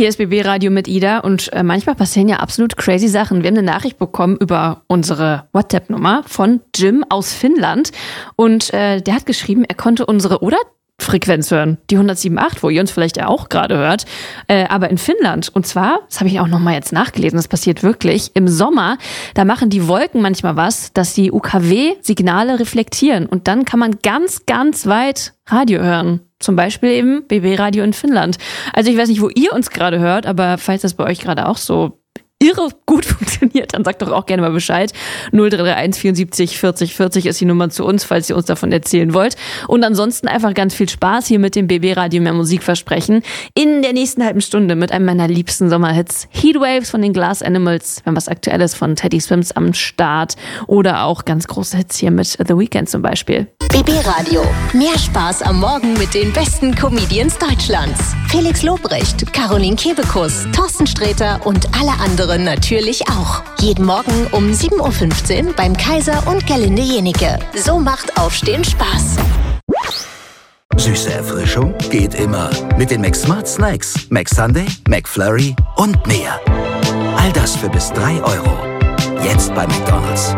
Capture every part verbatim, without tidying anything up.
Hier ist B B Radio mit Ida und äh, manchmal passieren ja absolut crazy Sachen. Wir haben eine Nachricht bekommen über unsere WhatsApp-Nummer von Jim aus Finnland und äh, der hat geschrieben, er konnte unsere Oder-Frequenz hören, die hundertsieben Komma acht, wo ihr uns vielleicht ja auch gerade hört, äh, aber in Finnland. Und zwar, das habe ich auch nochmal jetzt nachgelesen, das passiert wirklich, im Sommer, da machen die Wolken manchmal was, dass die U K W-Signale reflektieren und dann kann man ganz, ganz weit Radio hören. Zum Beispiel eben B B-Radio in Finnland. Also ich weiß nicht, wo ihr uns gerade hört, aber falls das bei euch gerade auch so irre gut funktioniert, dann sagt doch auch gerne mal Bescheid. null drei drei eins vierundsiebzig vierzig vierzig ist die Nummer zu uns, falls ihr uns davon erzählen wollt. Und ansonsten einfach ganz viel Spaß hier mit dem B B-Radio mehr Musikversprechen in der nächsten halben Stunde mit einem meiner liebsten Sommerhits. Heatwaves von den Glass Animals, wir haben was Aktuelles von Teddy Swims am Start oder auch ganz große Hits hier mit The Weeknd zum Beispiel. B B-Radio. Mehr Spaß am Morgen mit den besten Comedians Deutschlands. Felix Lobrecht, Caroline Kebekus, Thorsten Sträter und alle anderen natürlich auch. Jeden Morgen um sieben Uhr fünfzehn beim Kaiser und Gerlinde Jenike. So macht Aufstehen Spaß. Süße Erfrischung geht immer. Mit den McSmart Snacks, McSunday, McFlurry und mehr. All das für bis drei Euro. Jetzt bei McDonald's.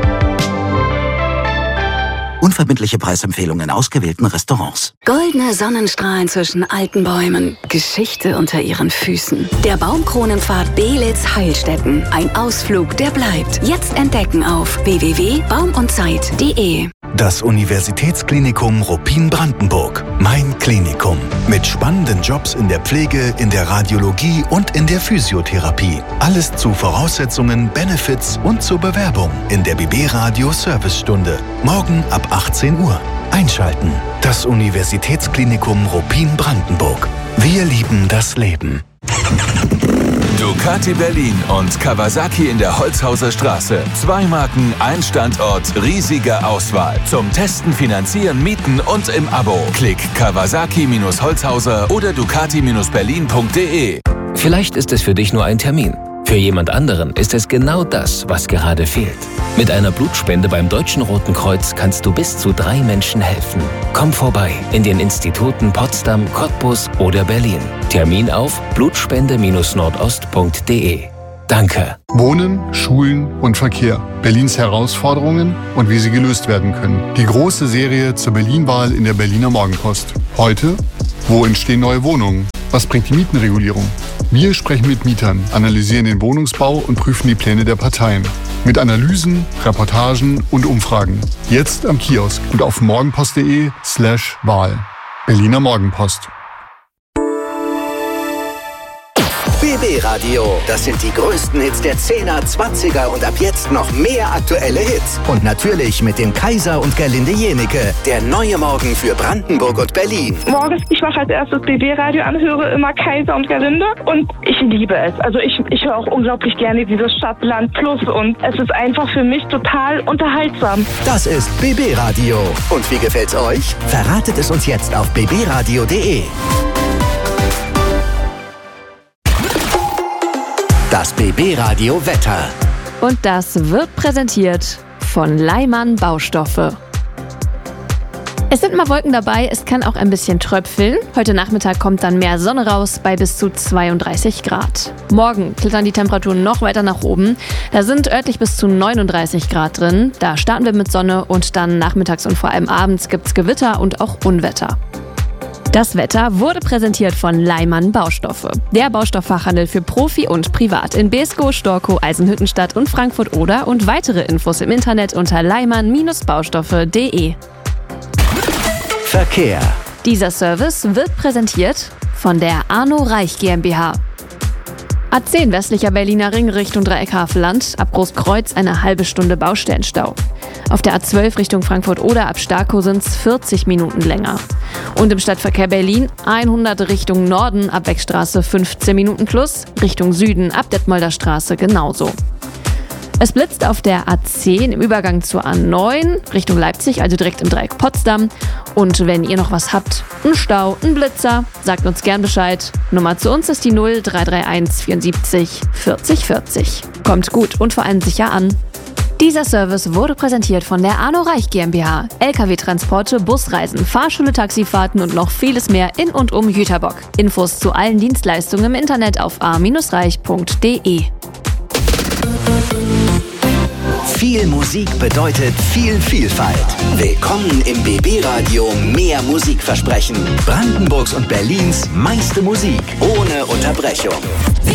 Unverbindliche Preisempfehlungen in ausgewählten Restaurants. Goldene Sonnenstrahlen zwischen alten Bäumen. Geschichte unter ihren Füßen. Der Baumkronenpfad Belitz Heilstätten. Ein Ausflug, der bleibt. Jetzt entdecken auf w w w punkt baum und zeit punkt de. Das Universitätsklinikum Ruppin-Brandenburg. Mein Klinikum. Mit spannenden Jobs in der Pflege, in der Radiologie und in der Physiotherapie. Alles zu Voraussetzungen, Benefits und zur Bewerbung in der B B-Radio Servicestunde. Morgen ab achtzehn Uhr. Einschalten. Das Universitätsklinikum Ruppin-Brandenburg. Wir lieben das Leben. Ducati Berlin und Kawasaki in der Holzhauser Straße. Zwei Marken, ein Standort, riesige Auswahl. Zum Testen, Finanzieren, Mieten und im Abo. Klick Kawasaki Holzhauser oder Ducati Berlin punkt de. Vielleicht ist es für dich nur ein Termin. Für jemand anderen ist es genau das, was gerade fehlt. Mit einer Blutspende beim Deutschen Roten Kreuz kannst du bis zu drei Menschen helfen. Komm vorbei in den Instituten Potsdam, Cottbus oder Berlin. Termin auf blutspende nordost punkt de. Danke. Wohnen, Schulen und Verkehr. Berlins Herausforderungen und wie sie gelöst werden können. Die große Serie zur Berlin-Wahl in der Berliner Morgenpost. Heute: Wo entstehen neue Wohnungen? Was bringt die Mietenregulierung? Wir sprechen mit Mietern, analysieren den Wohnungsbau und prüfen die Pläne der Parteien. Mit Analysen, Reportagen und Umfragen. Jetzt am Kiosk und auf morgenpost punkt de slash Wahl. Berliner Morgenpost. B B-Radio. Das sind die größten Hits der zehner, zwanziger und ab jetzt noch mehr aktuelle Hits. Und natürlich mit dem Kaiser und Gerlinde Jenike. Der neue Morgen für Brandenburg und Berlin. Morgens, ich mache als erstes B B-Radio an, höre immer Kaiser und Gerlinde und ich liebe es. Also ich, ich höre auch unglaublich gerne dieses Stadt-Land Plus und es ist einfach für mich total unterhaltsam. Das ist B B-Radio. Und wie gefällt's euch? Verratet es uns jetzt auf b b radio punkt de. Das B B-Radio Wetter. Und das wird präsentiert von Leimann Baustoffe. Es sind mal Wolken dabei, es kann auch ein bisschen tröpfeln. Heute Nachmittag kommt dann mehr Sonne raus bei bis zu zweiunddreißig Grad. Morgen klettern die Temperaturen noch weiter nach oben. Da sind örtlich bis zu neununddreißig Grad drin. Da starten wir mit Sonne und dann nachmittags und vor allem abends gibt's Gewitter und auch Unwetter. Das Wetter wurde präsentiert von Leimann Baustoffe. Der Baustoffachhandel für Profi und Privat in Beeskow, Storkow, Eisenhüttenstadt und Frankfurt-Oder und weitere Infos im Internet unter leimann baustoffe punkt de. Verkehr. Dieser Service wird präsentiert von der Arno Reich GmbH. A zehn westlicher Berliner Ring Richtung Dreieck Havelland, ab Großkreuz eine halbe Stunde Baustellenstau. Auf der A zwölf Richtung Frankfurt-Oder ab Starkow sind es vierzig Minuten länger. Und im Stadtverkehr Berlin hundert Richtung Norden ab Beckstraße fünfzehn Minuten plus, Richtung Süden ab Detmolder Straße genauso. Es blitzt auf der A zehn im Übergang zur A neun Richtung Leipzig, also direkt im Dreieck Potsdam. Und wenn ihr noch was habt, ein Stau, ein Blitzer, sagt uns gern Bescheid. Nummer zu uns ist die null drei drei eins vierundsiebzig vierzig vierzig. Kommt gut und vor allem sicher an. Dieser Service wurde präsentiert von der Arno Reich GmbH. L K W-Transporte, Busreisen, Fahrschule, Taxifahrten und noch vieles mehr in und um Jüterbock. Infos zu allen Dienstleistungen im Internet auf a reich punkt de. Viel Musik bedeutet viel Vielfalt. Willkommen im B B-Radio Mehr Musikversprechen. Brandenburgs und Berlins meiste Musik ohne Unterbrechung.